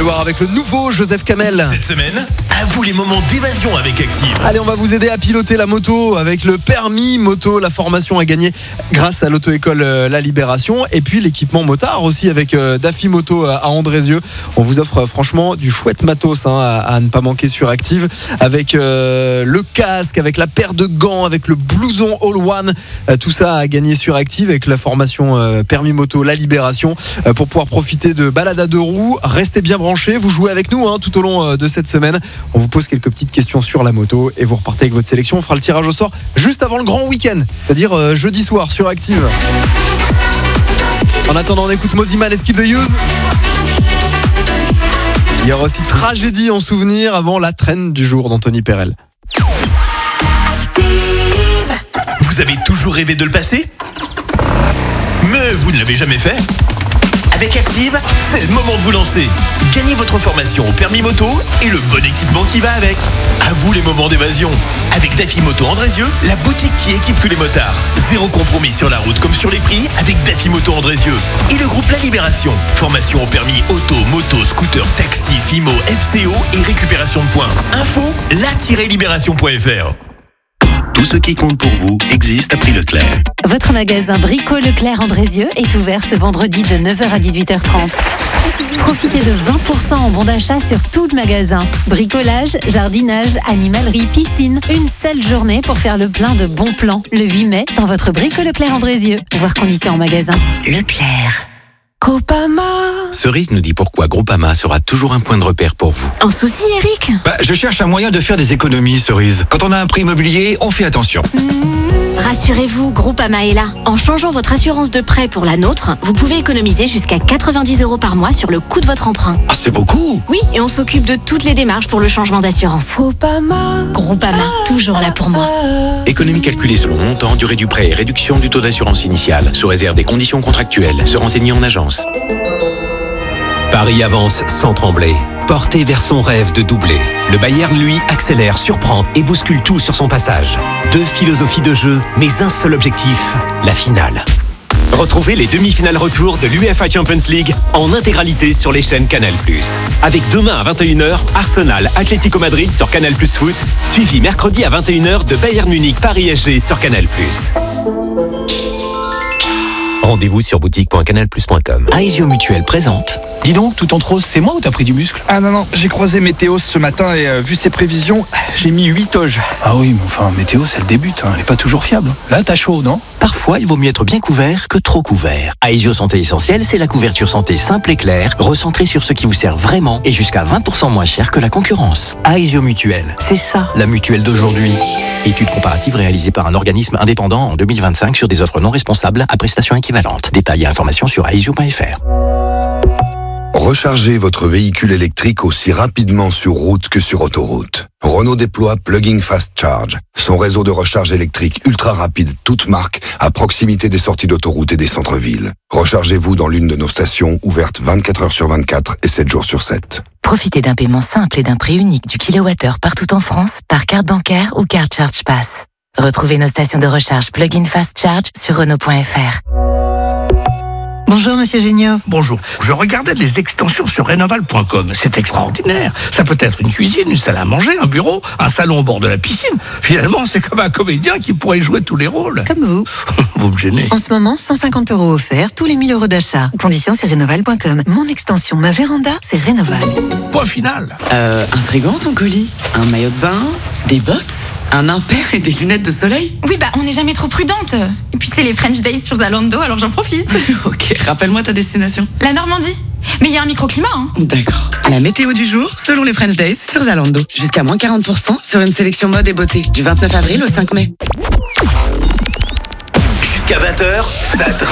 voir avec le nouveau Joseph Kamel. Cette semaine, à vous les moments d'évasion avec Active. Allez, on va vous aider à piloter la moto avec le permis moto. La formation à gagner grâce à l'auto-école La Libération. Et puis l'équipement motard aussi avec Daffy Moto à Andrézieux. On vous offre franchement du chouette matos à ne pas manquer sur Active. Avec le casque, avec la paire de gants, avec le blouson All-One. Tout ça à gagner sur Active avec la formation permis moto La Libération. Pour pouvoir profiter de balades à deux roues. Restez bien branchés. Vous jouez avec nous tout au long de cette semaine. On vous pose quelques petites questions sur la moto et vous repartez avec votre sélection. On fera le tirage au sort juste avant le grand week-end, c'est-à-dire jeudi soir sur Active. En attendant, on écoute Mosiman et Skip the Use. Il y aura aussi Tragédie en souvenir avant la traîne du jour d'Anthony Perel. Vous avez toujours rêvé de le passer ? Mais vous ne l'avez jamais fait ? Avec Active, c'est le moment de vous lancer. Gagnez votre formation au permis moto et le bon équipement qui va avec. À vous les moments d'évasion. Avec Daffy Moto Andrézieux, la boutique qui équipe tous les motards. Zéro compromis sur la route comme sur les prix avec Daffy Moto Andrézieux. Et le groupe La Libération. Formation au permis auto, moto, scooter, taxi, FIMO, FCO et récupération de points. Info, la-libération.fr. Tout ce qui compte pour vous existe à prix Leclerc. Votre magasin Brico Leclerc Andrézieux est ouvert ce vendredi de 9h à 18h30. Profitez de 20% en bon d'achat sur tout le magasin. Bricolage, jardinage, animalerie, piscine. Une seule journée pour faire le plein de bons plans. Le 8 mai, dans votre Brico Leclerc Andrézieux. Voir conditions en magasin. Leclerc. Groupama. Cerise nous dit pourquoi Groupama sera toujours un point de repère pour vous. Un souci, Eric ? Je cherche un moyen de faire des économies, Cerise. Quand on a un prix immobilier, on fait attention. Rassurez-vous, Groupama est là. En changeant votre assurance de prêt pour la nôtre, vous pouvez économiser jusqu'à 90 € par mois sur le coût de votre emprunt. Ah, c'est beaucoup. Oui, et on s'occupe de toutes les démarches pour le changement d'assurance. Groupama, toujours là pour moi. Économie calculée selon montant, durée du prêt et réduction du taux d'assurance initial, sous réserve des conditions contractuelles. Se renseigner en agence. Paris avance sans trembler. Porté vers son rêve de doubler. Le Bayern, lui, accélère, surprend et bouscule tout sur son passage. 2 philosophies de jeu, mais un seul objectif, la finale. Retrouvez les demi-finales retour de l'UEFA Champions League en intégralité sur les chaînes Canal+. Avec demain à 21h, Arsenal Atlético Madrid sur Canal+ Foot, suivi mercredi à 21h de Bayern Munich Paris SG sur Canal+. Rendez-vous sur boutique.canalplus.com. Aesio Mutuelle présente. Dis donc, tout en rose, c'est moi ou t'as pris du muscle? Ah non, j'ai croisé Météo ce matin et vu ses prévisions, j'ai mis 8 toges. Ah oui, mais enfin, Météo, c'est le début, elle est pas toujours fiable. Là, t'as chaud, non? Parfois, il vaut mieux être bien couvert que trop couvert. Aesio Santé Essentielle, c'est la couverture santé simple et claire, recentrée sur ce qui vous sert vraiment et jusqu'à 20% moins cher que la concurrence. Aesio Mutuelle, c'est ça, la mutuelle d'aujourd'hui. Étude comparative réalisée par un organisme indépendant en 2025 sur des offres non responsables à prestations équivalentes. Détails et informations sur aesio.fr. Rechargez votre véhicule électrique aussi rapidement sur route que sur autoroute. Renault déploie Plug-in Fast Charge, son réseau de recharge électrique ultra rapide, toute marque, à proximité des sorties d'autoroute et des centres-villes. Rechargez-vous dans l'une de nos stations, ouvertes 24 heures sur 24 et 7 jours sur 7. Profitez d'un paiement simple et d'un prix unique du kilowattheure partout en France par carte bancaire ou carte Charge Pass. Retrouvez nos stations de recharge Plug-in Fast Charge sur Renault.fr. Bonjour Monsieur Géniaud. Bonjour. Je regardais les extensions sur Rénoval.com. C'est extraordinaire. Ça peut être une cuisine, une salle à manger, un bureau, un salon au bord de la piscine. Finalement, c'est comme un comédien qui pourrait jouer tous les rôles. Comme vous. Vous me gênez. En ce moment, 150 € offerts, tous les 1000 € d'achat. Conditions sur Rénoval.com. Mon extension, ma véranda, c'est Rénoval. Point final. Un frigo, ton colis, un maillot de bain, des bottes, un impair et des lunettes de soleil. Oui, on n'est jamais trop prudente. Et puis c'est les French Days sur Zalando, alors j'en profite. Ok, rappelle-moi ta destination. La Normandie. Mais il y a un microclimat, D'accord. La météo du jour, selon les French Days sur Zalando. Jusqu'à moins 40% sur une sélection mode et beauté. Du 29 avril au 5 mai. Jusqu'à 20h, ça